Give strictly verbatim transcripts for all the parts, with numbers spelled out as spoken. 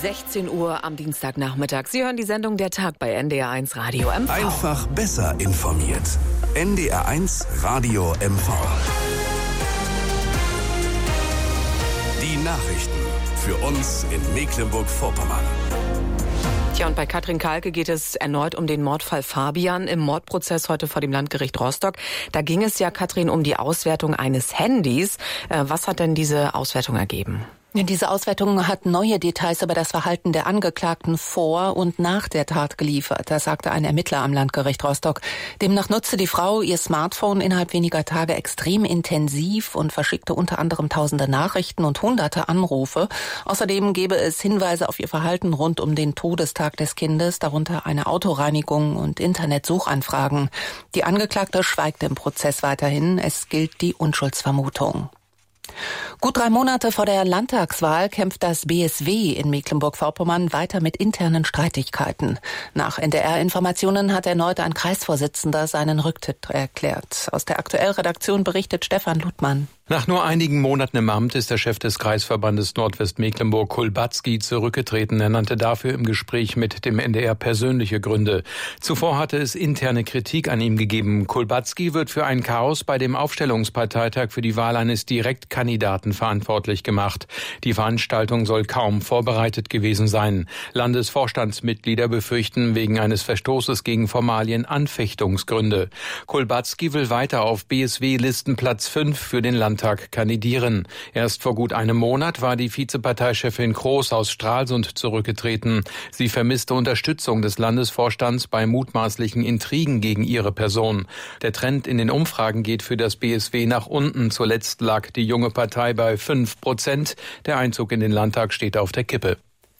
sechzehn Uhr am Dienstagnachmittag. Sie hören die Sendung Der Tag bei N D R eins Radio M V. Einfach besser informiert. N D R eins Radio M V. Die Nachrichten für uns in Mecklenburg-Vorpommern. Tja, und bei Katrin Kalke geht es erneut um den Mordfall Fabian im Mordprozess heute vor dem Landgericht Rostock. Da ging es ja, Katrin, um die Auswertung eines Handys. Was hat denn diese Auswertung ergeben? Diese Auswertung hat neue Details über das Verhalten der Angeklagten vor und nach der Tat geliefert. Das sagte ein Ermittler am Landgericht Rostock. Demnach nutzte die Frau ihr Smartphone innerhalb weniger Tage extrem intensiv und verschickte unter anderem tausende Nachrichten und hunderte Anrufe. Außerdem gebe es Hinweise auf ihr Verhalten rund um den Todestag des Kindes, darunter eine Autoreinigung und Internetsuchanfragen. Die Angeklagte schweigt im Prozess weiterhin. Es gilt die Unschuldsvermutung. Gut drei Monate vor der Landtagswahl kämpft das B S W in Mecklenburg-Vorpommern weiter mit internen Streitigkeiten. Nach N D R-Informationen hat erneut ein Kreisvorsitzender seinen Rücktritt erklärt. Aus der Aktuell-Redaktion berichtet Stefan Ludmann. Nach nur einigen Monaten im Amt ist der Chef des Kreisverbandes Nordwestmecklenburg, Kulbatski, zurückgetreten. Er nannte dafür im Gespräch mit dem N D R persönliche Gründe. Zuvor hatte es interne Kritik an ihm gegeben. Kulbatski wird für ein Chaos bei dem Aufstellungsparteitag für die Wahl eines Direktkandidaten verantwortlich gemacht. Die Veranstaltung soll kaum vorbereitet gewesen sein. Landesvorstandsmitglieder befürchten wegen eines Verstoßes gegen Formalien Anfechtungsgründe. Kulbatski will weiter auf B S W-Listenplatz fünf für den Landtag kandidieren. Erst vor gut einem Monat war die Vizeparteichefin Kroos aus Stralsund zurückgetreten. Sie vermisste Unterstützung des Landesvorstands bei mutmaßlichen Intrigen gegen ihre Person. Der Trend in den Umfragen geht für das B S W nach unten. Zuletzt lag die junge Partei bei fünf Prozent. Der Einzug in den Landtag steht auf der Kippe.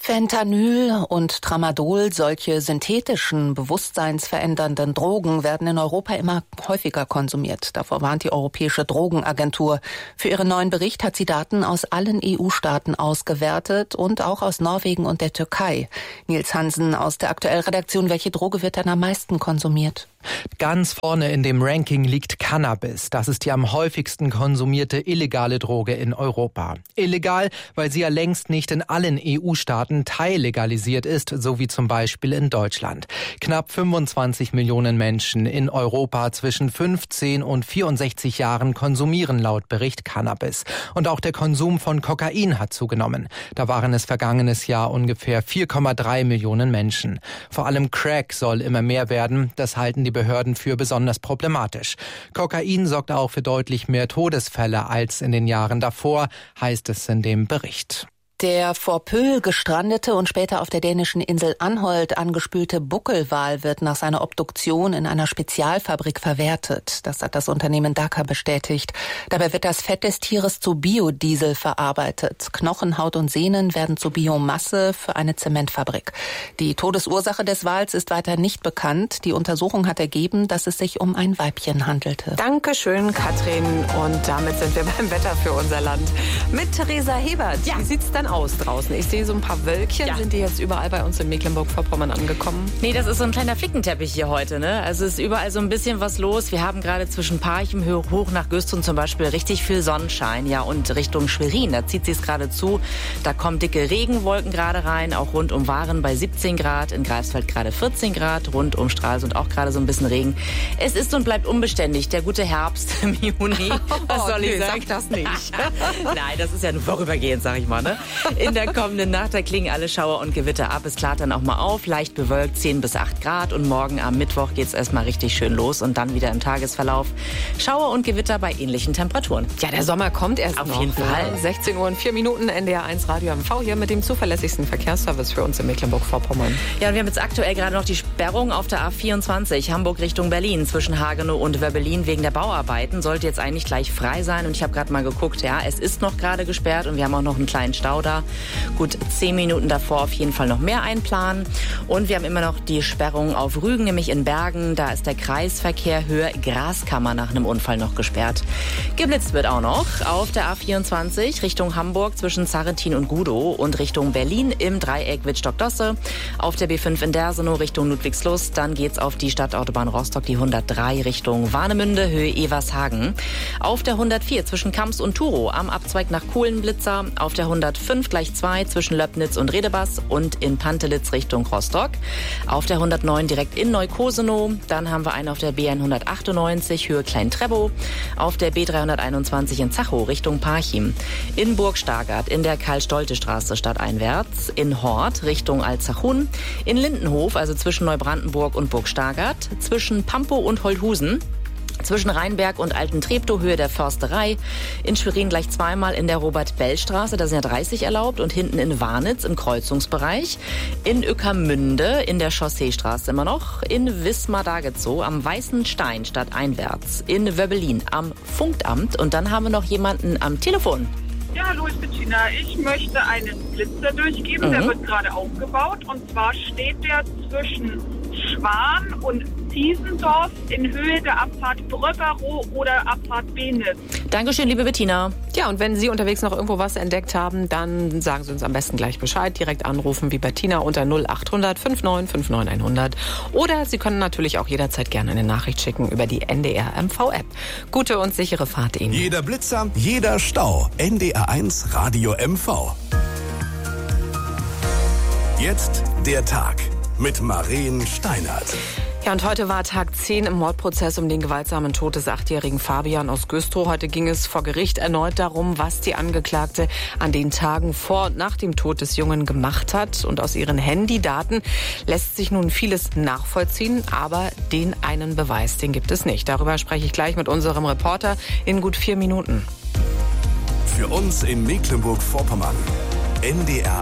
Fentanyl und Tramadol, solche synthetischen, bewusstseinsverändernden Drogen, werden in Europa immer häufiger konsumiert. Davor warnt die Europäische Drogenagentur. Für ihren neuen Bericht hat sie Daten aus allen E U-Staaten ausgewertet und auch aus Norwegen und der Türkei. Nils Hansen aus der Aktuell-Redaktion. Welche Droge wird denn am meisten konsumiert? Ganz vorne in dem Ranking liegt Cannabis. Das ist die am häufigsten konsumierte illegale Droge in Europa. Illegal, weil sie ja längst nicht in allen E U-Staaten teillegalisiert ist, so wie zum Beispiel in Deutschland. Knapp fünfundzwanzig Millionen Menschen in Europa zwischen fünfzehn und vierundsechzig Jahren konsumieren laut Bericht Cannabis. Und auch der Konsum von Kokain hat zugenommen. Da waren es vergangenes Jahr ungefähr vier Komma drei Millionen Menschen. Vor allem Crack soll immer mehr werden. Das halten die Behörden für besonders problematisch. Kokain sorgt auch für deutlich mehr Todesfälle als in den Jahren davor, heißt es in dem Bericht. Der vor Pöhl gestrandete und später auf der dänischen Insel Anholt angespülte Buckelwal wird nach seiner Obduktion in einer Spezialfabrik verwertet. Das hat das Unternehmen Daka bestätigt. Dabei wird das Fett des Tieres zu Biodiesel verarbeitet. Knochen, Haut und Sehnen werden zu Biomasse für eine Zementfabrik. Die Todesursache des Wals ist weiter nicht bekannt. Die Untersuchung hat ergeben, dass es sich um ein Weibchen handelte. Dankeschön, Katrin. Und damit sind wir beim Wetter für unser Land. Mit Theresa Hebert. Ja. Wie sieht's dann aus draußen? Ich sehe so ein paar Wölkchen. Ja. Sind die jetzt überall bei uns in Mecklenburg-Vorpommern angekommen? Nee, das ist so ein kleiner Flickenteppich hier heute, ne? Also es ist überall so ein bisschen was los. Wir haben gerade zwischen Parchim hoch nach Güstrow zum Beispiel richtig viel Sonnenschein. Ja, und Richtung Schwerin, da zieht sich's gerade zu. Da kommen dicke Regenwolken gerade rein. Auch rund um Waren bei siebzehn Grad. In Greifswald gerade vierzehn Grad. Rund um Stralsund auch gerade so ein bisschen Regen. Es ist und bleibt unbeständig. Der gute Herbst im Juni. Was soll ich oh, nee, sagen? Sag das nicht. Nein, das ist ja nur vorübergehend, sag ich mal, ne? In der kommenden Nacht, da klingen alle Schauer und Gewitter ab. Es klart dann auch mal auf, leicht bewölkt, zehn bis acht Grad. Und morgen am Mittwoch geht's erstmal richtig schön los. Und dann wieder im Tagesverlauf Schauer und Gewitter bei ähnlichen Temperaturen. Ja, der Sommer kommt erst auf noch. jeden Fall. sechzehn Uhr und vier Minuten, N D R eins Radio M V hier mit dem zuverlässigsten Verkehrsservice für uns in Mecklenburg-Vorpommern. Ja, und wir haben jetzt aktuell gerade noch die Sperrung auf der A vierundzwanzig, Hamburg Richtung Berlin. Zwischen Hagenow und Wöbbelin wegen der Bauarbeiten. Sollte jetzt eigentlich gleich frei sein. Und ich habe gerade mal geguckt, ja, es ist noch gerade gesperrt und wir haben auch noch einen kleinen Stau da. Gut, zehn Minuten davor auf jeden Fall noch mehr einplanen. Und wir haben immer noch die Sperrung auf Rügen, nämlich in Bergen. Da ist der Kreisverkehr Höhe Graskammer nach einem Unfall noch gesperrt. Geblitzt wird auch noch auf der A vierundzwanzig Richtung Hamburg zwischen Zarrentin und Gudow und Richtung Berlin im Dreieck Wittstock-Dosse. Auf der B fünf in Dersenow Richtung Ludwigsburg Ludwigslust. Dann geht's auf die Stadtautobahn Rostock, die hundertdrei Richtung Warnemünde, Höhe Evershagen. Auf der hundertvier zwischen Kamps und Turow am Abzweig nach Kohlenblitzer. Auf der hundertfünf gleich zwei zwischen Löbnitz und Redebas und in Pantelitz Richtung Rostock. Auf der hundertneun direkt in Neukosenow. Dann haben wir einen auf der B hundertachtundneunzig, Höhe Klein-Treppow. Auf der B dreihunderteinundzwanzig in Zachow Richtung Parchim. In Burg-Stargard in der Karl-Stolte-Straße stadteinwärts. In Hort Richtung Alzachun. In Lindenhof, also zwischen Neubrandenburg und Burg-Stargard. Zwischen Pampow und Holthusen. Zwischen Rheinberg und Alten-Treptow, Höhe der Försterei. In Schwerin gleich zweimal in der Robert-Bell-Straße, da sind ja dreißig erlaubt. Und hinten in Warnitz im Kreuzungsbereich. In Ueckermünde in der Chausseestraße immer noch. In Wismar-Dagetzow am Weißen Stein stadteinwärts. In Wöbbelin am Funktamt. Und dann haben wir noch jemanden am Telefon. Ja, hallo, ich bin Tina. Ich möchte einen Blitzer durchgeben. Mhm. Der wird gerade aufgebaut. Und zwar steht der zwischen Schwan und Ziesendorf in Höhe der Abfahrt Bröckerow oder Abfahrt Benitz. Dankeschön, liebe Bettina. Ja, und wenn Sie unterwegs noch irgendwo was entdeckt haben, dann sagen Sie uns am besten gleich Bescheid. Direkt anrufen wie Bettina unter null achthundert neunundfünfzig neunundfünfzig hundert. Oder Sie können natürlich auch jederzeit gerne eine Nachricht schicken über die N D R M V-App. Gute und sichere Fahrt Ihnen. Jeder Blitzer, jeder Stau. N D R eins Radio M V. Jetzt der Tag mit Maren Steinert. Ja, und heute war Tag zehn im Mordprozess um den gewaltsamen Tod des achtjährigen Fabian aus Güstrow. Heute ging es vor Gericht erneut darum, was die Angeklagte an den Tagen vor und nach dem Tod des Jungen gemacht hat. Und aus ihren Handydaten lässt sich nun vieles nachvollziehen, aber den einen Beweis, den gibt es nicht. Darüber spreche ich gleich mit unserem Reporter in gut vier Minuten. Für uns in Mecklenburg-Vorpommern. N D R